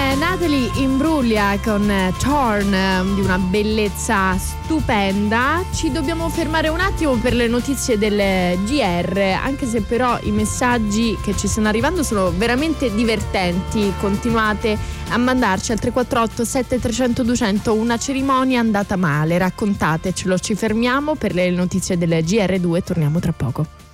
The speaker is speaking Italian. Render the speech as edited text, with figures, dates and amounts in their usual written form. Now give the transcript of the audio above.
Natalie Imbruglia con Torn, di una bellezza stupenda. Ci dobbiamo fermare un attimo per le notizie del GR, anche se però i messaggi che ci stanno arrivando sono veramente divertenti. Continuate a mandarci al 348 7300 200 una cerimonia andata male, raccontatecelo. Ci fermiamo per le notizie del GR2 e torniamo tra poco.